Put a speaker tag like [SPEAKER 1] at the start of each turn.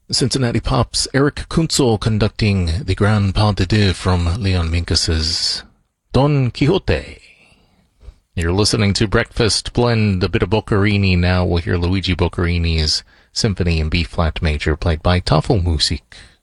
[SPEAKER 1] Cincinnati Pop's Eric Kunzel conducting the Grand Pas de Deux from Leon Minkus's Don Quixote. You're listening to Breakfast Blend, a bit of Boccherini. Now we'll hear Luigi Boccherini's Symphony in B-flat major, played by Tafelmusik.